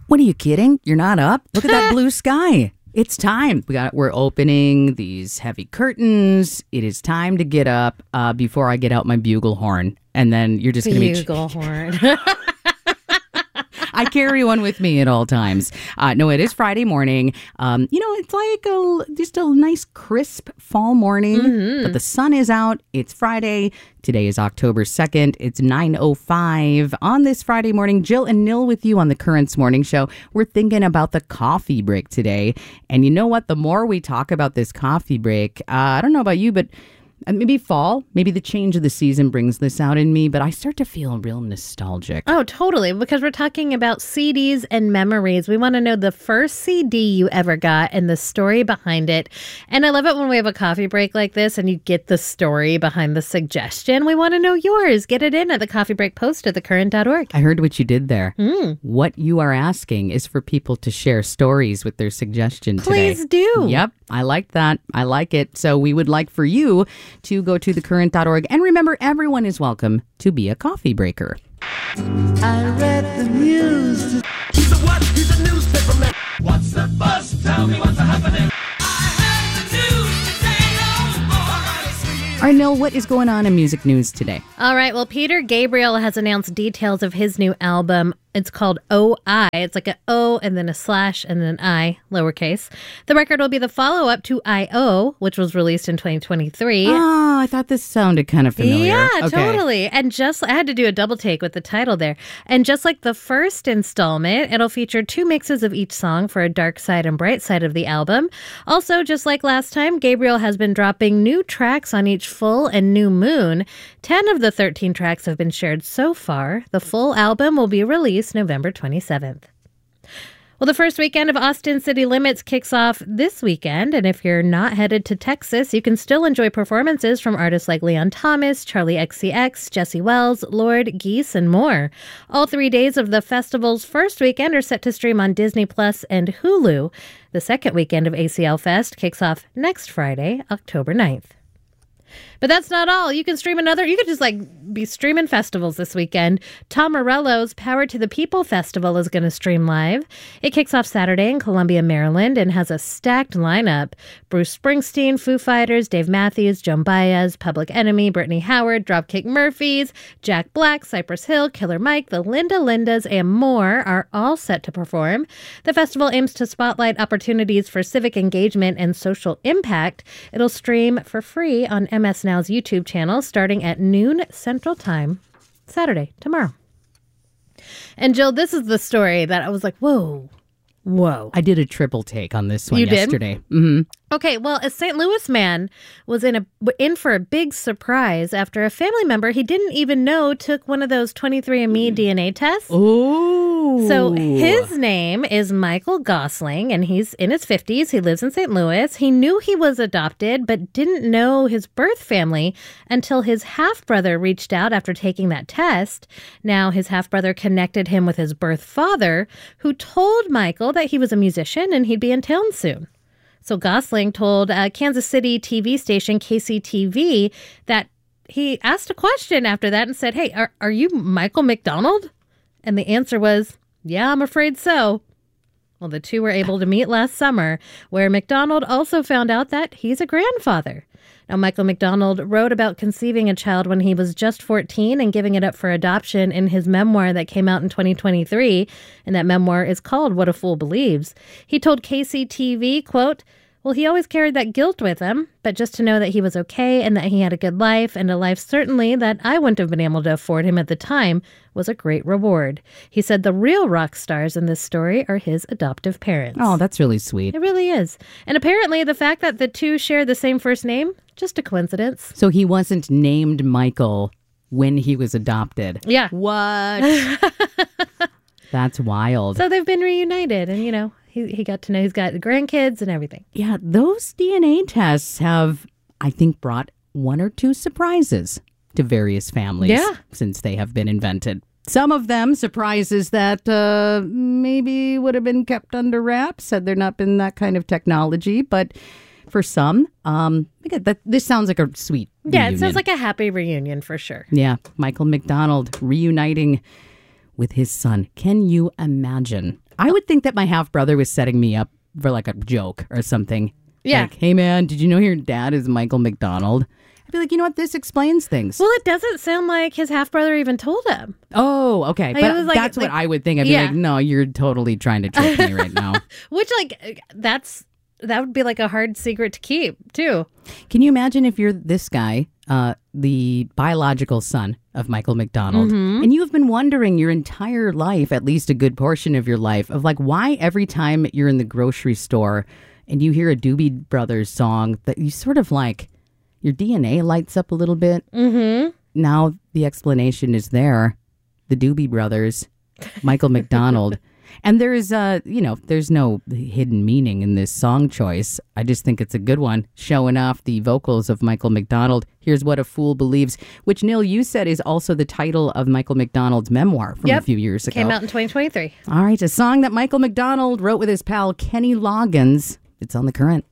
What are you kidding? You're not up? Look at that blue sky. It's time. We're opening these heavy curtains. It is time to get up before I get out my bugle horn. And then you're just going to be... Bugle horn. I carry one with me at all times. No, it is Friday morning. It's like just a nice crisp fall morning, but the sun is out. It's Friday. Today is October 2nd. It's 9:05 on this Friday morning. Jill and Nil with you on the Currents Morning Show. We're thinking about the coffee break today. And you know what? The more we talk about this coffee break, I don't know about you, but maybe fall, maybe the change of the season brings this out in me, but I start to feel real nostalgic. Oh, totally. Because we're talking about CDs and memories. We want to know the first CD you ever got and the story behind it. And I love it when we have a coffee break like this and you get the story behind the suggestion. We want to know yours. Get it in at the coffee break post at thecurrent.org. I heard what you did there. What you are asking is for people to share stories with their suggestion today. Please do. Yep. I like that. I like it. So we would like for you to go to thecurrent.org. And remember, everyone is welcome to be a coffee breaker. I read the news. He's a what? He's a newspaper man. What's the buzz? Tell me what's happening. All right, Nil, what is going on in music news today? All right. Well, Peter Gabriel has announced details of his new album. It's called O.I. It's like an O and then a slash and then an I, lowercase. The record will be the follow-up to I.O., which was released in 2023. Oh, I thought this sounded kind of familiar. Yeah, okay. Totally. And I had to do a double take with the title there. And just like the first installment, it'll feature 2 mixes of each song for a dark side and bright side of the album. Also, just like last time, Gabriel has been dropping new tracks on each full and new moon. 10 of the 13 tracks have been shared so far. The full album will be released November 27th. Well, the first weekend of Austin City Limits kicks off this weekend, and if you're not headed to Texas, you can still enjoy performances from artists like Leon Thomas, Charlie XCX, Jesse Wells, Lord, Geese, and more. All 3 days of the festival's first weekend are set to stream on Disney Plus and Hulu. The second weekend of ACL Fest kicks off next Friday, October 9th. But that's not all. You can stream you could just be streaming festivals this weekend. Tom Morello's Power to the People Festival is going to stream live. It kicks off Saturday in Columbia, Maryland, and has a stacked lineup. Bruce Springsteen, Foo Fighters, Dave Matthews, Joan Baez, Public Enemy, Brittany Howard, Dropkick Murphys, Jack Black, Cypress Hill, Killer Mike, the Linda Lindas, and more are all set to perform. The festival aims to spotlight opportunities for civic engagement and social impact. It'll stream for free on MS Now's YouTube channel starting at noon Central Time, Saturday, tomorrow. And Jill, this is the story that I was like, whoa. I did a triple take on this one yesterday. Mm-hmm. Okay, well, a St. Louis man was in for a big surprise after a family member he didn't even know took one of those 23andMe DNA tests. Ooh. So his name is Michael Gosling, and he's in his 50s. He lives in St. Louis. He knew he was adopted, but didn't know his birth family until his half-brother reached out after taking that test. Now, his half-brother connected him with his birth father, who told Michael that he was a musician and he'd be in town soon. So Gosling told Kansas City TV station KCTV that he asked a question after that and said, hey, are you Michael McDonald? And the answer was, yeah, I'm afraid so. Well, the two were able to meet last summer, where McDonald also found out that he's a grandfather. Now, Michael McDonald wrote about conceiving a child when he was just 14 and giving it up for adoption in his memoir that came out in 2023. And that memoir is called What a Fool Believes. He told KCTV, quote, well, he always carried that guilt with him, but just to know that he was okay and that he had a good life, and a life certainly that I wouldn't have been able to afford him at the time, was a great reward. He said the real rock stars in this story are his adoptive parents. Oh, that's really sweet. It really is. And apparently the fact that the two share the same first name, just a coincidence. So he wasn't named Michael when he was adopted. Yeah. What? That's wild. So they've been reunited, and, you know, he got to know he's got grandkids and everything. Yeah, those DNA tests have, I think, brought 1 or 2 surprises to various families since they have been invented. Some of them surprises that maybe would have been kept under wraps had there not been that kind of technology. But for some, this sounds like a sweet reunion. It sounds like a happy reunion for sure. Yeah, Michael McDonald reuniting with his son. Can you imagine? I would think that my half brother was setting me up for like a joke or something. Yeah. Like, hey man, did you know your dad is Michael McDonald? I'd be like, you know what? This explains things. Well, it doesn't sound like his half brother even told him. Oh, okay. Like, But it was like- that's what like- I would think. I'd be Yeah. like, no, you're totally trying to trick me right now. Which, like, that would be like a hard secret to keep, too. Can you imagine if you're this guy, the biological son of Michael McDonald, and you have been wondering your entire life, at least a good portion of your life, of like why every time you're in the grocery store and you hear a Doobie Brothers song that you sort of like, your DNA lights up a little bit. Mm-hmm. Now the explanation is there. The Doobie Brothers, Michael McDonald. And there's there's no hidden meaning in this song choice. I just think it's a good one, showing off the vocals of Michael McDonald. Here's What a Fool Believes, which, Neil, you said is also the title of Michael McDonald's memoir from a few years ago. Came out in 2023. All right, a song that Michael McDonald wrote with his pal Kenny Loggins. It's on The Current.